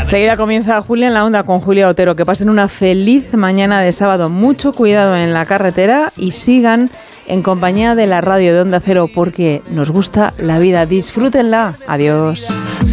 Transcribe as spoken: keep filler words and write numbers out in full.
Enseguida comienza Julia en la Onda con Julia Otero. Que pasen una feliz mañana de sábado. Mucho cuidado en la carretera y sigan en compañía de la radio de Onda Cero porque nos gusta la vida. Disfrútenla. Adiós.